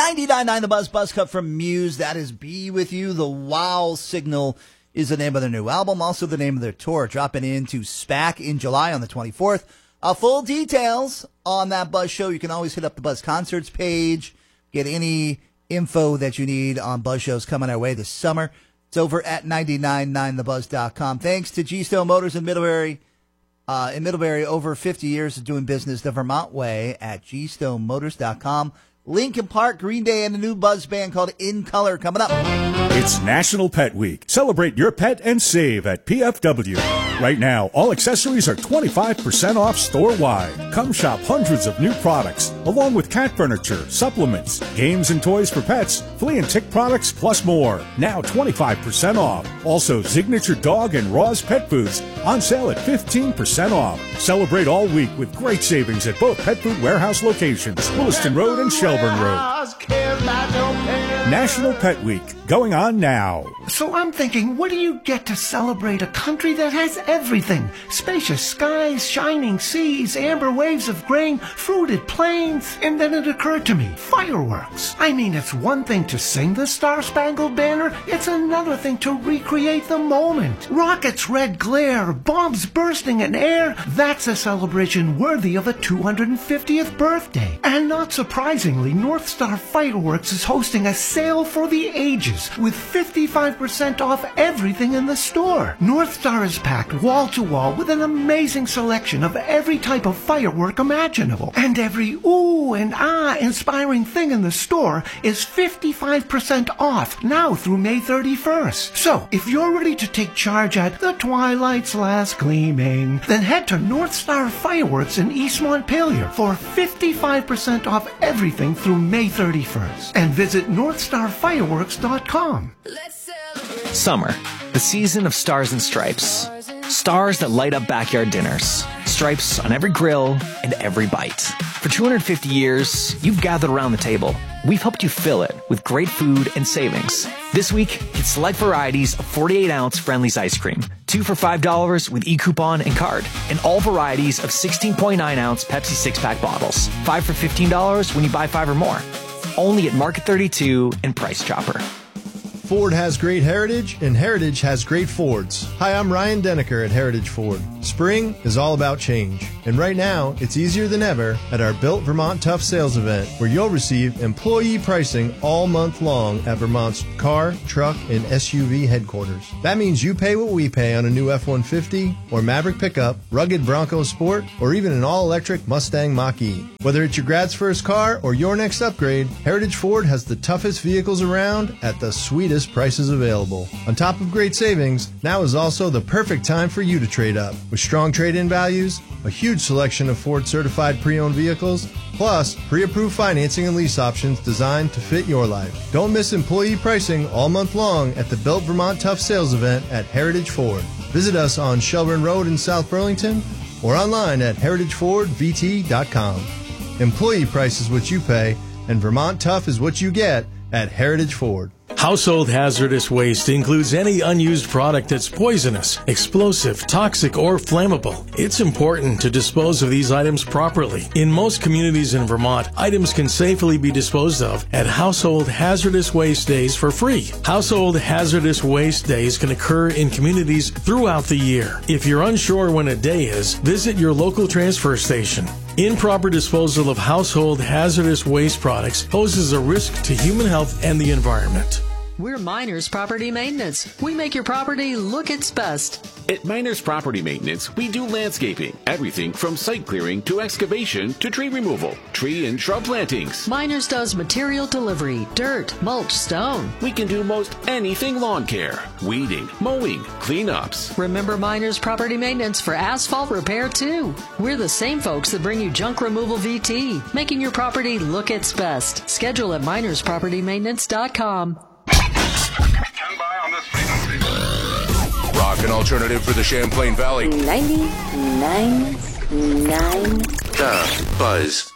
99.9 The Buzz cut from Muse. That is Be With You. The Wow Signal is the name of their new album, also the name of their tour, dropping into SPAC in July on the 24th. Full details on that Buzz show. You can always hit up the Buzz Concerts page, get any info that you need on Buzz shows coming our way this summer. It's over at 999thebuzz.com. Thanks to G-Stone Motors in Middlebury. Over 50 years of doing business the Vermont way at gstonemotors.com. Lincoln Park, Green Day, and a new Buzz band called In Color coming up. It's National Pet Week. Celebrate your pet and save at PFW. Right now, all accessories are 25% off store-wide. Come shop hundreds of new products, along with cat furniture, supplements, games and toys for pets, flea and tick products, plus more. Now 25% off. Also, Signature Dog and Ross Pet Foods on sale at 15% off. Celebrate all week with great savings at both Pet Food Warehouse locations, Williston Road and Shelburne Road. National Pet Week, going on now. So I'm thinking, what do you get to celebrate a country that has everything? Spacious skies, shining seas, amber waves of grain, fruited plains. And then it occurred to me, fireworks. I mean, it's one thing to sing the Star-Spangled Banner. It's another thing to recreate the moment. Rockets' red glare, bombs bursting in air. That's a celebration worthy of a 250th birthday. And not surprisingly, North Star Fireworks is hosting a sale for the ages with 55% off everything in the store. North Star is packed wall to wall with an amazing selection of every type of firework imaginable. And every ooh and ah inspiring thing in the store is 55% off now through May 31st. So, if you're ready to take charge at the twilight's last gleaming, then head to North Star Fireworks in East Montpelier for 55% off everything through May 31st. And visit NorthstarFireworks.com. Summer, the season of stars and stripes. Stars that light up backyard dinners. Stripes on every grill and every bite. For 250 years, you've gathered around the table. We've helped you fill it with great food and savings. This week, get select varieties of 48-ounce Friendly's ice cream. 2 for $5 with e-coupon and card. And all varieties of 16.9-ounce Pepsi 6-pack bottles. 5 for $15 when you buy 5 or more. Only at Market 32 and Price Chopper. Ford has great heritage, and heritage has great Fords. Hi, I'm Ryan Denneker at Heritage Ford. Spring is all about change, and right now, it's easier than ever at our Built Vermont Tough Sales event, where you'll receive employee pricing all month long at Vermont's car, truck, and SUV headquarters. That means you pay what we pay on a new F-150 or Maverick pickup, rugged Bronco Sport, or even an all-electric Mustang Mach-E. Whether it's your grad's first car or your next upgrade, Heritage Ford has the toughest vehicles around at the sweetest prices available. On top of great savings, now is also the perfect time for you to trade up. With strong trade-in values, a huge selection of Ford certified pre-owned vehicles, plus pre-approved financing and lease options designed to fit your life. Don't miss employee pricing all month long at the Built Vermont Tough Sales event at Heritage Ford. Visit us on Shelburne Road in South Burlington or online at heritagefordvt.com. Employee price is what you pay, and Vermont Tough is what you get at Heritage Ford. Household hazardous waste includes any unused product that's poisonous, explosive, toxic, or flammable. It's important to dispose of these items properly. In most communities in Vermont, items can safely be disposed of at Household Hazardous Waste Days for free. Household Hazardous Waste Days can occur in communities throughout the year. If you're unsure when a day is, visit your local transfer station. Improper disposal of household hazardous waste products poses a risk to human health and the environment. We're Miners Property Maintenance. We make your property look its best. At Miners Property Maintenance, we do landscaping, everything from site clearing to excavation to tree removal, tree and shrub plantings. Miners does material delivery, dirt, mulch, stone. We can do most anything lawn care, weeding, mowing, cleanups. Remember Miners Property Maintenance for asphalt repair too. We're the same folks that bring you junk removal VT, making your property look its best. Schedule at minerspropertymaintenance.com. Rock and alternative for the Champlain Valley. 99.9 The Buzz.